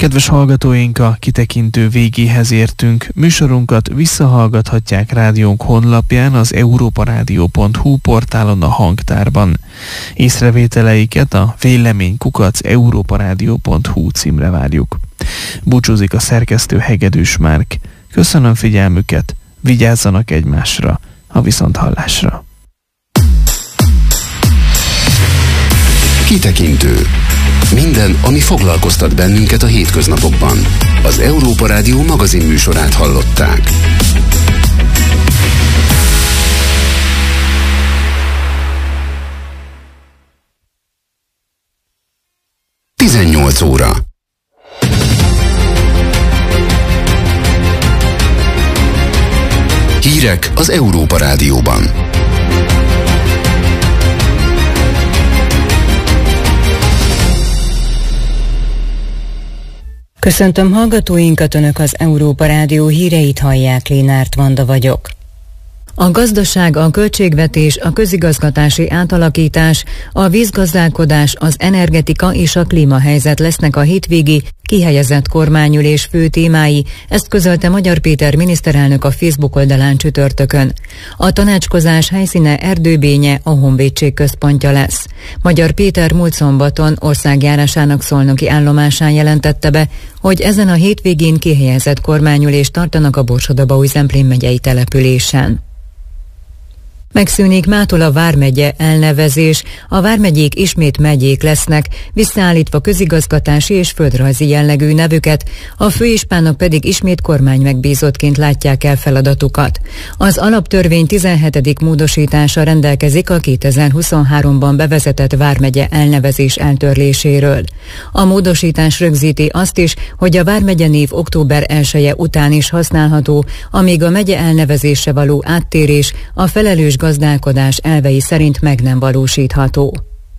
Kedves hallgatóink, a kitekintő végéhez értünk. Műsorunkat visszahallgathatják rádiónk honlapján, az europaradio.hu portálon, a hangtárban. Észrevételeiket a vélemény@europaradio.hu címre várjuk. Búcsúzik a szerkesztő, Hegedűs Márk. Köszönöm figyelmüket, vigyázzanak egymásra, a viszonthallásra. Kitekintő. Minden, ami foglalkoztat bennünket a hétköznapokban. Az Európa Rádió magazin műsorát hallották. óra. Hírek az Európa Rádióban. Köszöntöm hallgatóinkat, Önök az Európa Rádió híreit hallják, Lénárt Vanda vagyok. A gazdaság, a költségvetés, a közigazgatási átalakítás, a vízgazdálkodás, az energetika és a klímahelyzet lesznek a hétvégi kihelyezett kormányülés fő témái, ezt közölte Magyar Péter miniszterelnök a Facebook oldalán csütörtökön. A tanácskozás helyszíne Erdőbénye, a Honvédség központja lesz. Magyar Péter múlt szombaton országjárásának szolnoki állomásán jelentette be, hogy ezen a hétvégén kihelyezett kormányülést tartanak a Borsod-Abaúj-Zemplén megyei településen. Megszűnik mától a vármegye elnevezés, a vármegyék ismét megyék lesznek, visszaállítva közigazgatási és földrajzi jellegű nevüket, a főispánok pedig ismét kormánymegbízottként látják el feladatukat. Az alaptörvény 17. módosítása rendelkezik a 2023-ban bevezetett vármegye elnevezés eltörléséről. A módosítás rögzíti azt is, hogy a vármegye név október 1-e után is használható, amíg a megye elnevezésre való áttérés a felelős gazdálkodás elvei szerint meg nem valósítható.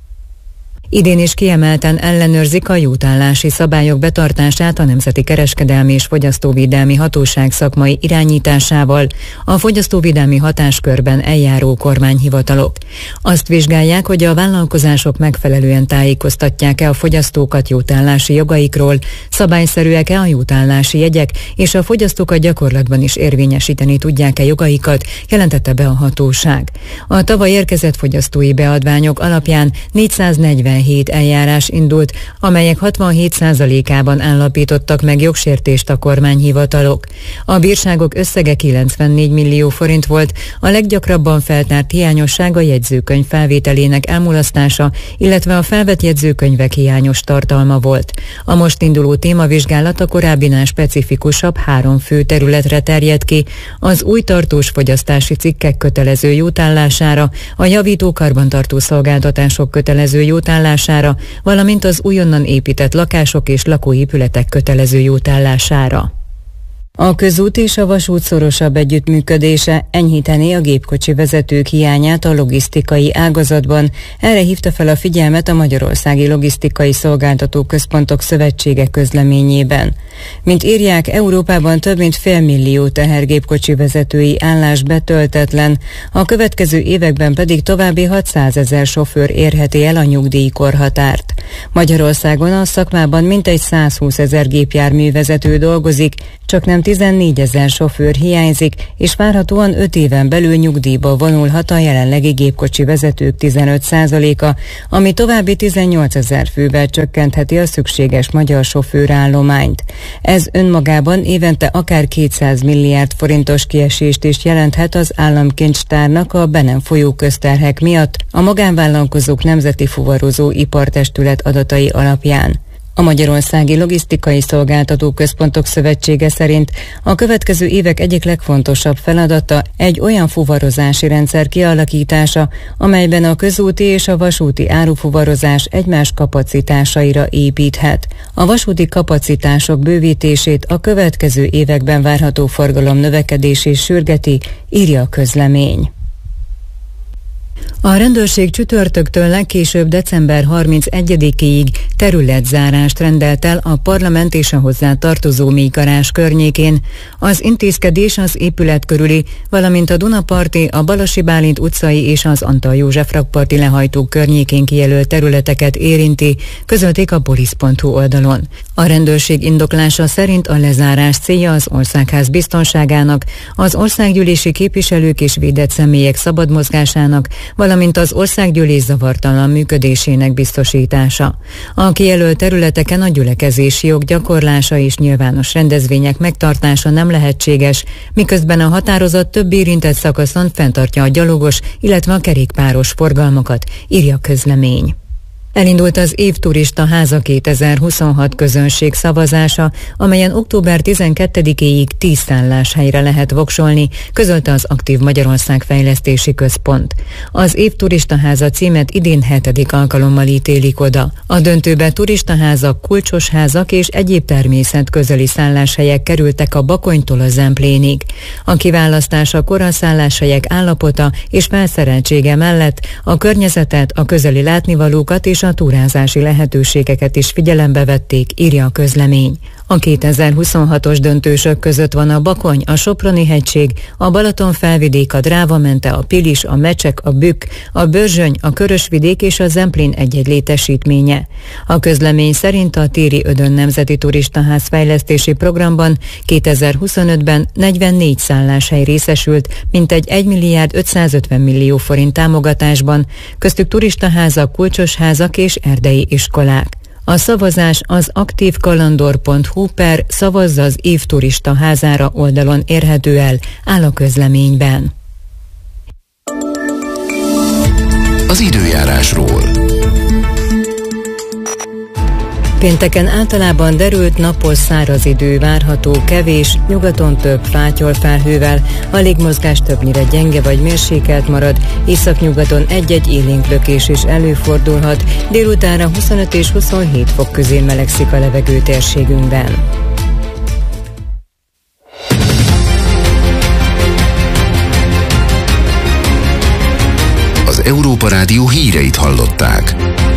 Idén is kiemelten ellenőrzik a jótállási szabályok betartását a Nemzeti Kereskedelmi és Fogyasztóvédelmi Hatóság szakmai irányításával, a fogyasztóvédelmi hatáskörben eljáró kormányhivatalok. Azt vizsgálják, hogy a vállalkozások megfelelően tájékoztatják-e a fogyasztókat jótállási jogaikról, szabályszerűek-e a jótállási jegyek, és a fogyasztókat gyakorlatban is érvényesíteni tudják-e jogaikat, jelentette be a hatóság. A tavaly érkezett fogyasztói beadványok alapján 447 eljárás indult, amelyek 67%-ában állapítottak meg jogsértést a kormányhivatalok. A bírságok összege 94 millió forint volt, a leggyakrabban feltárt hiányosság a jegyzőkönyv felvételének elmulasztása, illetve a felvett jegyzőkönyvek hiányos tartalma volt. A most induló témavizsgálat a korábbinál specifikusabb 3 fő területre terjed ki: az új tartós fogyasztási cikkek kötelező jótállására, a javító karbantartó szolgáltatások kötelező jótállására, valamint az újonnan épített lakások és lakóépületek kötelező jótállására. A közút és a vasút szorosabb együttműködése enyhítené a gépkocsi vezetők hiányát a logisztikai ágazatban. Erre hívta fel a figyelmet a Magyarországi Logisztikai Szolgáltató Központok Szövetsége közleményében. Mint írják, Európában több mint 500 000 tehergépkocsi vezetői állás betöltetlen, a következő években pedig további 600 000 sofőr érheti el a nyugdíjkorhatárt. Magyarországon a szakmában mintegy 120 000 gépjárművezető dolgozik, csak nem 14 000 sofőr hiányzik, és várhatóan 5 éven belül nyugdíjba vonulhat a jelenlegi gépkocsi vezetők 15%-a, ami további 18 000 fővel csökkentheti a szükséges magyar sofőrállományt. Ez önmagában évente akár 200 milliárd forintos kiesést is jelenthet az államkincstárnak a be nem folyó közterhek miatt a Magánvállalkozók Nemzeti Fuvarozó Ipartestület adatai alapján. A Magyarországi Logisztikai Szolgáltató Központok Szövetsége szerint a következő évek egyik legfontosabb feladata egy olyan fuvarozási rendszer kialakítása, amelyben a közúti és a vasúti árufuvarozás egymás kapacitásaira építhet. A vasúti kapacitások bővítését a következő években várható forgalom növekedés is sürgeti, írja a közlemény. A rendőrség csütörtöktől legkésőbb december 31-ig területzárást rendelt el a parlament és a hozzá tartozó mélygarázs környékén. Az intézkedés az épület körüli, valamint a Dunaparti, a Balasi Bálint utcai és az Antal József rakparti lehajtók környékén kijelölt területeket érinti, közölték a polisz.hu oldalon. A rendőrség indoklása szerint a lezárás célja az országház biztonságának, az országgyűlési képviselők és védett személyek szabad mozgásának, valamint az országgyűlés zavartalan működésének biztosítása. A kijelölt területeken a gyülekezési jog gyakorlása és nyilvános rendezvények megtartása nem lehetséges, miközben a határozat több érintett szakaszon fenntartja a gyalogos, illetve a kerékpáros forgalmakat, írja a közlemény. Elindult az Év Turista Háza 2026 közönség szavazása, amelyen október 12-éig 10 szálláshelyre lehet voksolni, közölte az Aktív Magyarország Fejlesztési Központ. Az Év Turista Háza címet idén 7. alkalommal ítélik oda. A döntőbe turistaházak, kulcsos házak és egyéb természetközeli szálláshelyek kerültek a Bakonytól a Zemplénig. A kiválasztásakor a szálláshelyek állapota és felszereltsége mellett a környezetet, a közeli látnivalókat és a túrázási lehetőségeket is figyelembe vették, írja a közlemény. A 2026-os döntősök között van a Bakony, a Soproni-hegység, a Balaton-felvidék, a Dráva-mente, a Pilis, a Mecsek, a Bükk, a Börzsöny, a Körösvidék és a Zemplén egy-egy létesítménye. A közlemény szerint a Téri Ödön Nemzeti Turistaház fejlesztési programban 2025-ben 44 szálláshely részesült, mintegy 1 milliárd 550 millió forint támogatásban, köztük turistaházak, kulcsos házak és erdei iskolák. A szavazás az aktívkalandor.hu/szavazza az Év Turista Házára oldalon érhető el, áll a közleményben. Az időjárásról. Pénteken általában derült, napos, száraz idő várható, kevés, nyugaton több fátyolfelhővel, a légmozgás többnyire gyenge vagy mérsékelt marad, északnyugaton egy-egy élénk lökés is előfordulhat, délutánra 25 és 27 fok közé melegszik a levegő térségünkben. Az Európa Rádió híreit hallották.